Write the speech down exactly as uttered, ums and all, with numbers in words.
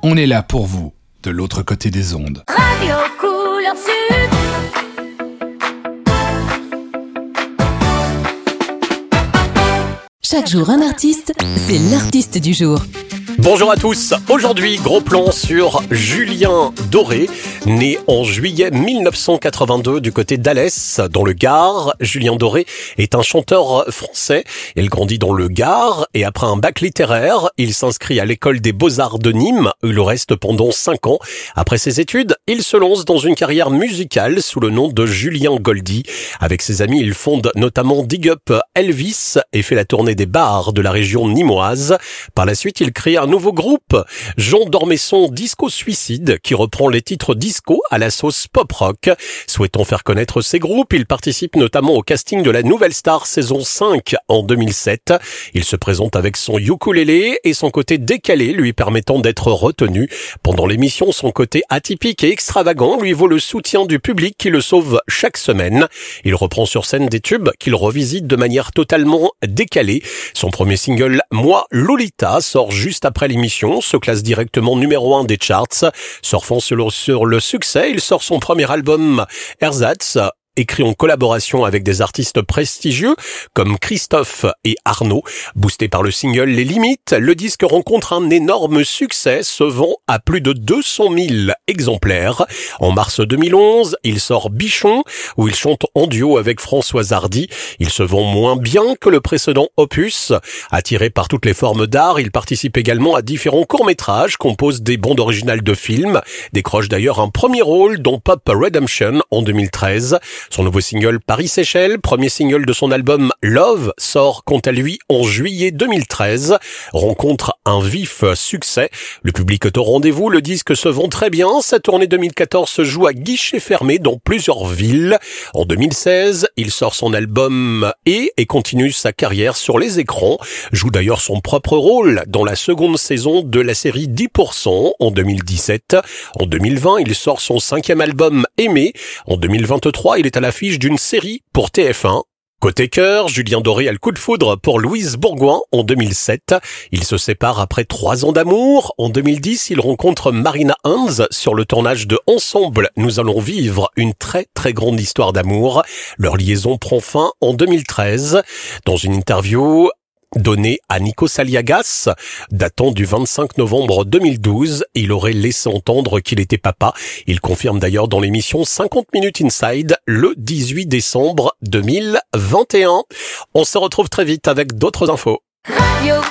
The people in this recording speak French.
on est là pour vous, de l'autre côté des ondes. Radio Couleur Sud. Chaque jour un artiste, c'est l'artiste du jour. Bonjour à tous, aujourd'hui gros plan sur Julien Doré, né en juillet mille neuf cent quatre-vingt-deux du côté d'Alès, dans le Gard. Julien Doré est un chanteur français, il grandit dans le Gard et après un bac littéraire, il s'inscrit à l'école des Beaux-Arts de Nîmes, où il reste pendant cinq ans. Après ses études, il se lance dans une carrière musicale sous le nom de Julien Goldie. Avec ses amis, il fonde notamment Dig Up Elvis et fait la tournée des bars de la région nîmoise. Par la suite, il crée un nouveau groupe, Jean d'Ormesson Disco Suicide, qui reprend les titres disco à la sauce pop-rock. Souhaitant faire connaître ses groupes, il participe notamment au casting de la Nouvelle Star saison cinq en deux mille sept. Il se présente avec son ukulélé et son côté décalé lui permettant d'être retenu. Pendant l'émission, son côté atypique et extravagant lui vaut le soutien du public qui le sauve chaque semaine. Il reprend sur scène des tubes qu'il revisite de manière totalement décalée. Son premier single, Moi Lolita, sort juste après l'émission, se classe directement numéro un des charts. Surfant sur le, sur le succès, il sort son premier album, Ersatz, écrit en collaboration avec des artistes prestigieux comme Christophe et Arnaud. Boosté par le single Les Limites, le disque rencontre un énorme succès, se vend à plus de deux cent mille exemplaires. En mars deux mille onze, il sort Bichon, où il chante en duo avec Françoise Hardy. Il se vend moins bien que le précédent opus. Attiré par toutes les formes d'art, il participe également à différents courts-métrages, compose des bandes originales de films, décroche d'ailleurs un premier rôle dans Pop Redemption en deux mille treize. Son nouveau single Paris-Séchelles, premier single de son album Love, sort quant à lui en juillet deux mille treize, rencontre un vif succès. Le public est au rendez-vous, le disque se vend très bien. Sa tournée deux mille quatorze se joue à guichet fermé dans plusieurs villes. En deux mille seize, il sort son album et, et continue sa carrière sur les écrans. Joue d'ailleurs son propre rôle dans la seconde saison de la série dix pour cent en deux mille dix-sept. En deux mille vingt, il sort son cinquième album Aimé. En deux mille vingt-trois, il est à l'affiche d'une série pour T F un. Côté cœur, Julien Doré a le coup de foudre pour Louise Bourgoin en deux mille sept. Ils se séparent après trois ans d'amour. En deux mille dix, il rencontre Marina Hans sur le tournage de Ensemble. Nous allons vivre une très très grande histoire d'amour. Leur liaison prend fin en deux mille treize. Dans une interview donné à Nikos Aliagas, datant du vingt-cinq novembre deux mille douze, il aurait laissé entendre qu'il était papa. Il confirme d'ailleurs dans l'émission cinquante minutes Inside le dix-huit décembre deux mille vingt et un. On se retrouve très vite avec d'autres infos. Radio